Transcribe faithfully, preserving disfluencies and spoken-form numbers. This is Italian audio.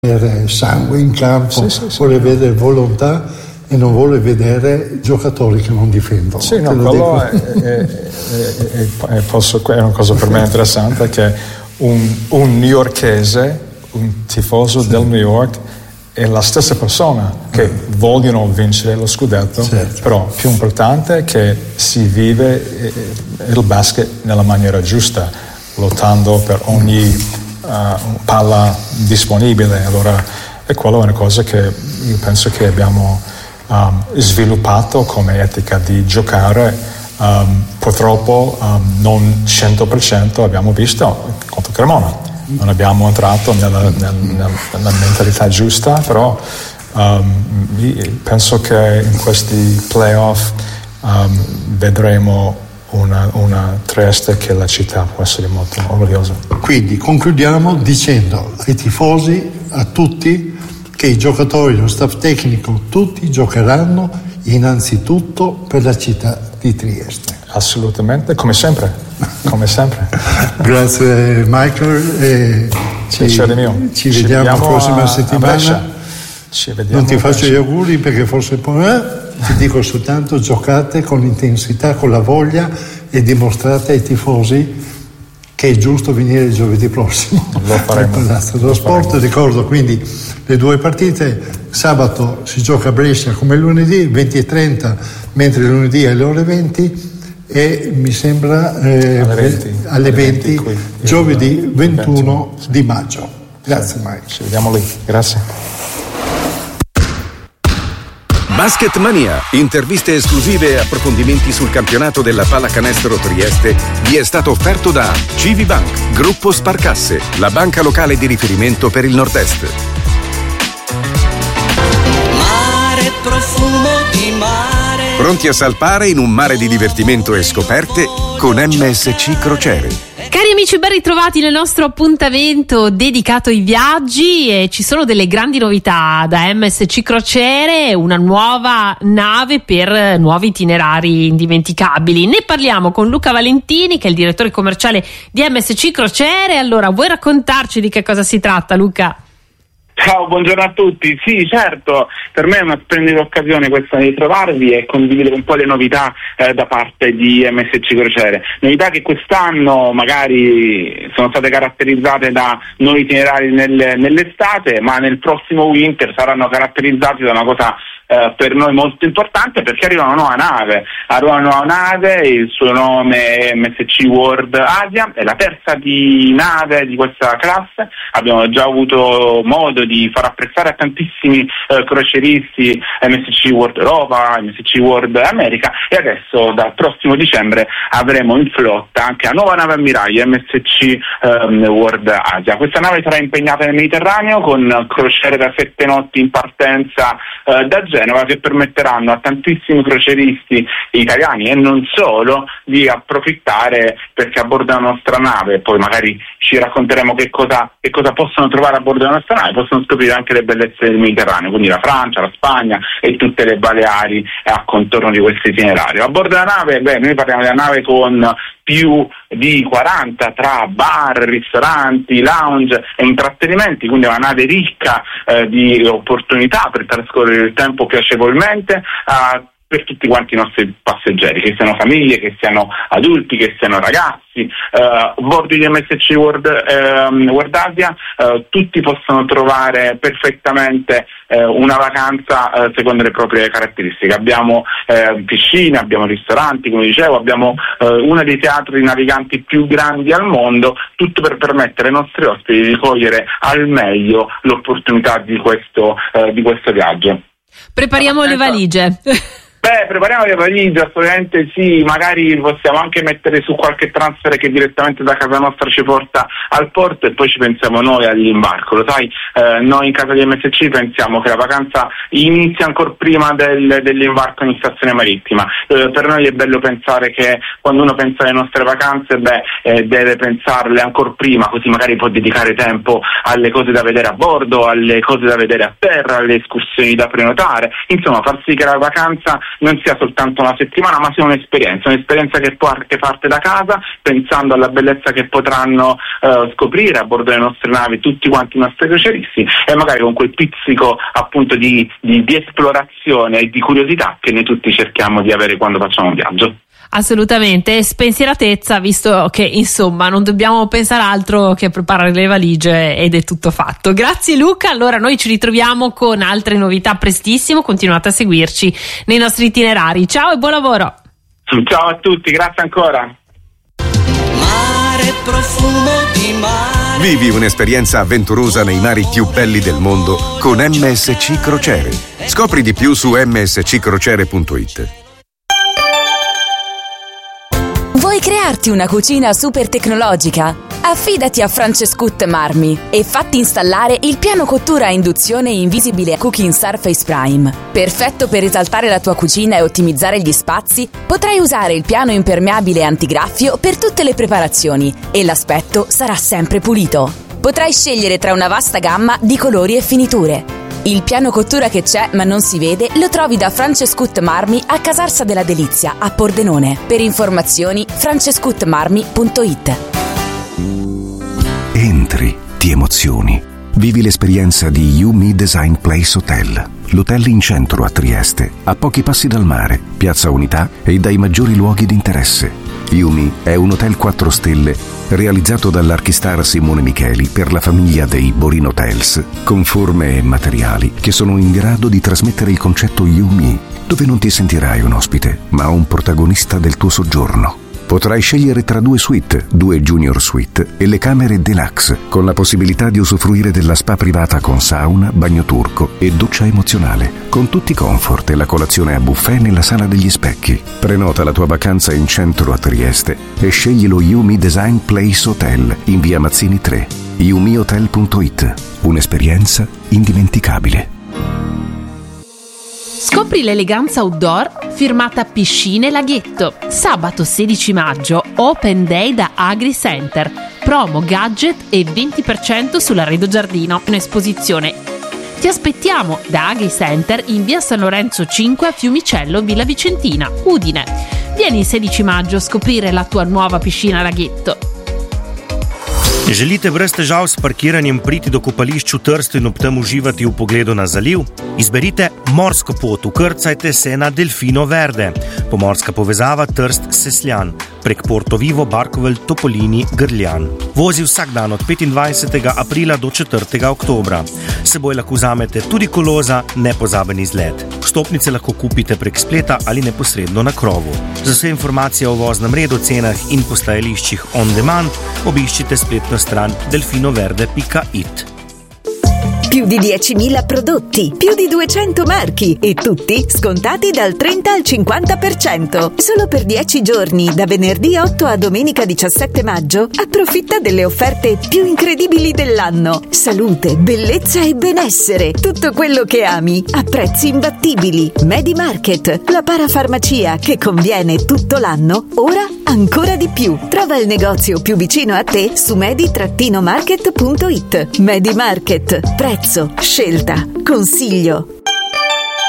sangue in campo, sì, sì, sì. vuole vedere volontà e non vuole vedere giocatori che non difendono. Sì, no, quello è, è, è, è, posso, è una cosa per me interessante, che un, un newyorkese, un tifoso sì. del New York, è la stessa persona che mm. vogliono vincere lo scudetto, certo. Però più importante è che si vive il basket nella maniera giusta, lottando per ogni Uh, palla disponibile. Allora, e quello è una cosa che io penso che abbiamo um, sviluppato come etica di giocare. Um, purtroppo um, non cento per cento abbiamo visto contro Cremona, non abbiamo entrato nella, nella, nella mentalità giusta, però um, penso che in questi playoff um, vedremo Una, una Trieste che la città può essere molto orgogliosa. Quindi concludiamo dicendo ai tifosi, a tutti, che i giocatori, lo staff tecnico, tutti giocheranno innanzitutto per la città di Trieste. Assolutamente, come sempre, come sempre. Grazie Michael e ci, ci, vediamo, ci vediamo la prossima a, settimana. A ci vediamo non ti faccio gli auguri perché forse poi eh, ti dico soltanto giocate con intensità, con la voglia e dimostrate ai tifosi che è giusto venire il giovedì prossimo. Lo faremo. Lo, lo sport, faremo. Ricordo quindi le due partite, sabato si gioca a Brescia come lunedì venti e trenta, mentre lunedì alle ore venti e mi sembra eh, alle venti, alle venti, venti giovedì ventuno di maggio. Grazie Mike. Ci vediamo lì, grazie. Basket Mania, interviste esclusive e approfondimenti sul campionato della pallacanestro Trieste vi è stato offerto da C V Bank, Gruppo Sparcasse, la banca locale di riferimento per il Nord-Est. Mare, profumo di mare. Pronti a salpare in un mare di divertimento e scoperte con M S C Crociere. Cari amici, ben ritrovati nel nostro appuntamento dedicato ai viaggi e ci sono delle grandi novità da M S C Crociere, una nuova nave per nuovi itinerari indimenticabili. Ne parliamo con Luca Valentini, che è il direttore commerciale di M S C Crociere. Allora, vuoi raccontarci di che cosa si tratta, Luca? Ciao, buongiorno a tutti. Sì, certo, per me è una splendida occasione questa di trovarvi e condividere un po' le novità eh, da parte di M S C Crociere. Novità che quest'anno magari sono state caratterizzate da nuovi itinerari nel, nell'estate, ma nel prossimo winter saranno caratterizzati da una cosa eh, per noi molto importante, perché arriva una nuova nave. Arriva una nuova nave, il suo nome è M S C World Asia, è la terza di nave di questa classe. Abbiamo già avuto modo di far apprezzare a tantissimi eh, croceristi M S C World Europa, M S C World America, e adesso dal prossimo dicembre avremo in flotta anche la nuova nave ammiraglio M S C um, World Asia. Questa nave sarà impegnata nel Mediterraneo con crociere da sette notti in partenza eh, da Genova, che permetteranno a tantissimi croceristi italiani e non solo di approfittare, perché a bordo della nostra nave, poi magari ci racconteremo che cosa, che cosa possono trovare a bordo della nostra nave, possono scoprire anche le bellezze del Mediterraneo, quindi la Francia, la Spagna e tutte le Baleari a contorno di questo itinerario. A bordo della nave, beh, noi parliamo della nave con più di quaranta tra bar, ristoranti, lounge e intrattenimenti, quindi è una nave ricca eh, di opportunità per trascorrere il tempo piacevolmente eh, per tutti quanti i nostri passeggeri, che siano famiglie, che siano adulti, che siano ragazzi. A uh, bordo di M S C World, uh, World Asia uh, tutti possono trovare perfettamente uh, una vacanza uh, secondo le proprie caratteristiche. Abbiamo uh, piscine, abbiamo ristoranti, come dicevo, abbiamo uh, uno dei teatri naviganti più grandi al mondo, tutto per permettere ai nostri ospiti di cogliere al meglio l'opportunità di questo, uh, di questo viaggio. Prepariamo le valigie. Beh, prepariamo le valigie, assolutamente sì, magari possiamo anche mettere su qualche transfer che direttamente da casa nostra ci porta al porto e poi ci pensiamo noi all'imbarco. Lo sai, eh, noi in casa di M S C pensiamo che la vacanza inizia ancora prima del, dell'imbarco in stazione marittima. Eh, per noi è bello pensare che quando uno pensa alle nostre vacanze, beh, eh, deve pensarle ancora prima, così magari può dedicare tempo alle cose da vedere a bordo, alle cose da vedere a terra, alle escursioni da prenotare, insomma far sì che la vacanza non sia soltanto una settimana, ma sia un'esperienza, un'esperienza che parte, parte da casa, pensando alla bellezza che potranno eh, scoprire a bordo delle nostre navi tutti quanti i nostri croceristi, e magari con quel pizzico appunto di, di, di esplorazione e di curiosità che noi tutti cerchiamo di avere quando facciamo un viaggio. Assolutamente, spensieratezza, visto che insomma non dobbiamo pensare altro che preparare le valigie ed è tutto fatto. Grazie Luca, allora noi ci ritroviamo con altre novità prestissimo, continuate a seguirci nei nostri itinerari. Ciao e buon lavoro! Ciao a tutti, grazie ancora! Mare, profumo di mare. Vivi un'esperienza avventurosa nei mari più belli del mondo con M S C Crociere. Scopri di più su m s c crociere punto i t. Vuoi crearti una cucina super tecnologica? Affidati a Francescut Marmi e fatti installare il piano cottura a induzione invisibile Cooking Surface Prime. Perfetto per esaltare la tua cucina e ottimizzare gli spazi, potrai usare il piano impermeabile antigraffio per tutte le preparazioni e l'aspetto sarà sempre pulito. Potrai scegliere tra una vasta gamma di colori e finiture. Il piano cottura che c'è ma non si vede lo trovi da Francescut Marmi a Casarsa della Delizia a Pordenone. Per informazioni francescut marmi punto i t. Entri, ti emozioni. Vivi l'esperienza di Yumi Design Place Hotel, l'hotel in centro a Trieste, a pochi passi dal mare, Piazza Unità e dai maggiori luoghi di interesse. Yumi è un hotel quattro stelle realizzato dall'archistar Simone Micheli per la famiglia dei Borin Hotels, con forme e materiali che sono in grado di trasmettere il concetto Yumi, dove non ti sentirai un ospite, ma un protagonista del tuo soggiorno. Potrai scegliere tra due suite, due junior suite e le camere deluxe, con la possibilità di usufruire della spa privata con sauna, bagno turco e doccia emozionale, con tutti i comfort e la colazione a buffet nella sala degli specchi. Prenota la tua vacanza in centro a Trieste e scegli lo Yumi Design Place Hotel in via Mazzini tre. yumi hotel punto i t. Un'esperienza indimenticabile. Scopri l'eleganza outdoor firmata Piscine Laghetto. Sabato sedici maggio, Open Day da Agri Center. Promo gadget e venti per cento sull'arredo giardino. Un'esposizione. Ti aspettiamo da Agri Center in via San Lorenzo cinque a Fiumicello, Villa Vicentina, Udine. Vieni il sedici maggio a scoprire la tua nuova piscina Laghetto. Želite brez težav s parkiranjem priti do kopališč v Trstu in ob tem uživati v pogledu na zaliv? Izberite morsko pot, vkrcajte se na Delfino Verde. Pomorska povezava Trst-Sesljan prek Porto Vivo, Barkovelj, Topolini, Grljan. Vozi vsak dan od petindvajsetega aprila do četrtega oktobra. S seboj lahko vzamete tudi kolo za nepozaben izlet. Vstopnice lahko kupite prek spleta ali neposredno na krovu. Za vse informacije o voznem redu, cenah in postajališčih on demand obiščite spletno stran delfinoverde pika it. Più di diecimila prodotti, più di duecento marchi e tutti scontati dal trenta al cinquanta per cento. Solo per dieci giorni, da venerdì otto a domenica diciassette maggio, approfitta delle offerte più incredibili dell'anno. Salute, bellezza e benessere, tutto quello che ami a prezzi imbattibili. Medimarket, la parafarmacia che conviene tutto l'anno, ora ancora di più. Trova il negozio più vicino a te su medi market punto it. Medimarket, prezzo, scelta, consiglio.